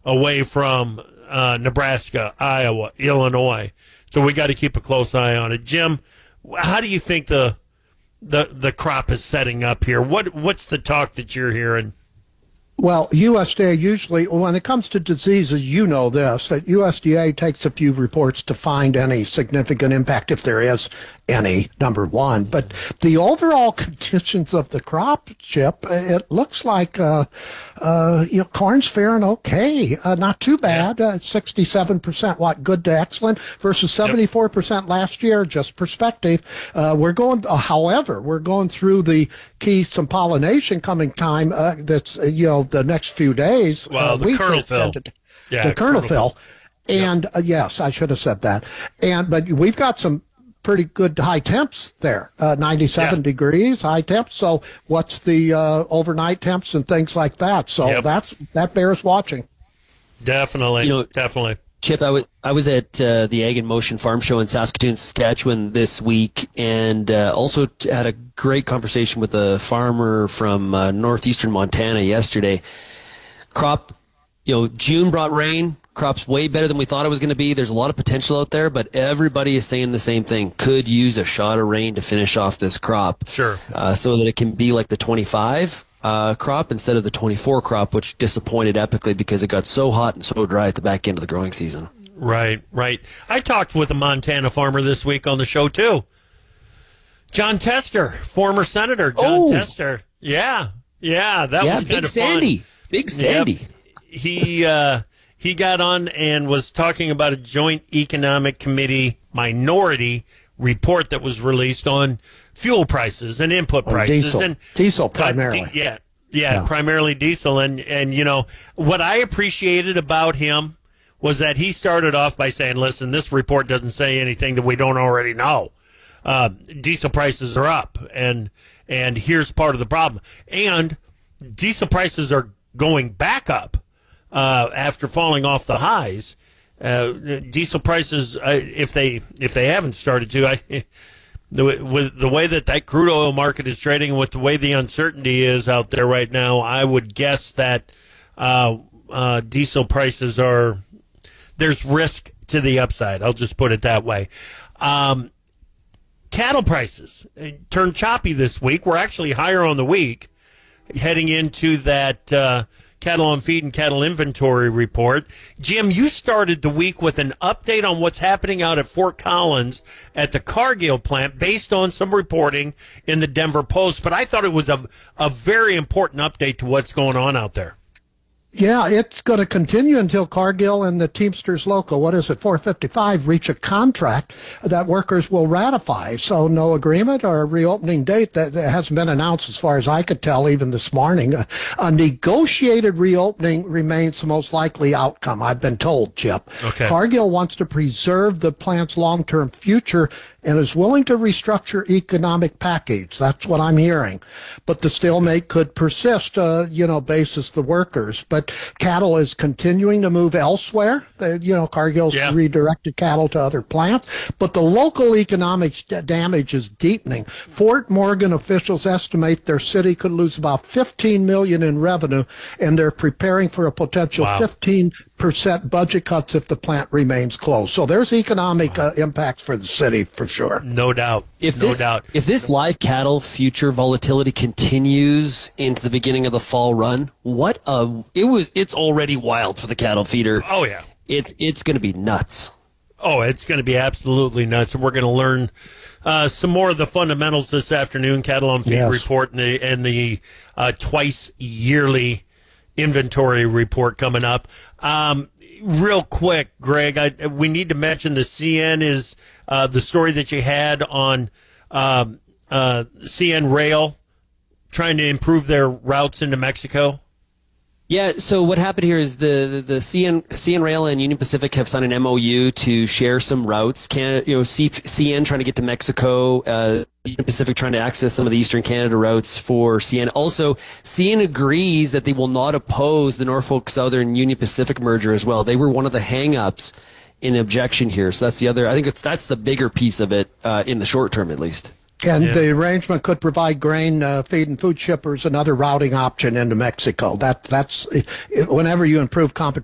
away from Nebraska, Iowa, Illinois. So we got to keep a close eye on it. Jim, how do you think the crop is setting up here? What's the talk that you're hearing? Well, USDA usually, when it comes to diseases, you know this, that USDA takes a few reports to find any significant impact, if there is any, number one. But the overall conditions of the crop, Chip, it looks like corn's faring okay. Not too bad. 67%, good to excellent, versus 74% last year, just perspective. However, we're going through some pollination coming time that's, the next few days. Well, the kernel fill. The kernel fill. And yes, I should have said that. But we've got some pretty good high temps there, 97 degrees, high temps. So what's the overnight temps and things like that? So that bears watching. Definitely, definitely. Chip, I was at the Ag in Motion Farm Show in Saskatoon, Saskatchewan this week, and also had a great conversation with a farmer from northeastern Montana yesterday. Crop, June brought rain. Crop's way better than we thought it was going to be. There's a lot of potential out there, but everybody is saying the same thing. Could use a shot of rain to finish off this crop. Sure. So that it can be like the 25 crop instead of the 24 crop, which disappointed epically because it got so hot and so dry at the back end of the growing season. Right. I talked with a Montana farmer this week on the show, too. John Tester, former senator John Tester. Yeah, that was kind of Sandy. fun. Big Sandy. Yep. He got on and was talking about a Joint Economic Committee minority report that was released on fuel prices and input prices. Diesel primarily. Primarily diesel. And what I appreciated about him was that he started off by saying, listen, this report doesn't say anything that we don't already know. Diesel prices are up, and here's part of the problem. And diesel prices are going back up after falling off the highs. Diesel prices, if they haven't started to, with the way that crude oil market is trading and with the way the uncertainty is out there right now, I would guess that diesel prices there's risk to the upside. I'll just put it that way. Cattle prices turned choppy this week. We're actually higher on the week heading into that cattle on feed and cattle inventory report. Jim, you started the week with an update on what's happening out at Fort Collins at the Cargill plant based on some reporting in the Denver Post, but I thought it was a very important update to what's going on out there. Yeah, it's going to continue until Cargill and the Teamsters Local, 455, reach a contract that workers will ratify. So no agreement or a reopening date that hasn't been announced as far as I could tell even this morning. A negotiated reopening remains the most likely outcome, I've been told, Chip. Okay. Cargill wants to preserve the plant's long-term future and is willing to restructure economic package. That's what I'm hearing. But the stalemate could persist, basis the workers. But cattle is continuing to move elsewhere. Cargill's redirected cattle to other plants. But the local economic damage is deepening. Fort Morgan officials estimate their city could lose about $15 million in revenue, and they're preparing for a potential 15% budget cuts if the plant remains closed. So there's economic impacts for the city for sure. No doubt. If this live cattle future volatility continues into the beginning of the fall run, it's already wild for the cattle feeder. Oh yeah. It's going to be nuts. Oh, it's going to be absolutely nuts, and we're going to learn some more of the fundamentals this afternoon. Cattle on feed report and the twice yearly inventory report coming up. Real quick, Greg, we need to mention the CN is the story that you had on CN Rail trying to improve their routes into Mexico. Yeah, so what happened here is the CN Rail and Union Pacific have signed an MOU to share some routes. CN trying to get to Mexico, Union Pacific trying to access some of the Eastern Canada routes for CN. Also, CN agrees that they will not oppose the Norfolk Southern Union Pacific merger as well. They were one of the hang-ups in objection here. So that's the other. I think that's the bigger piece of it in the short term, at least. And the arrangement could provide grain, feed, and food shippers another routing option into Mexico. That's whenever you improve competition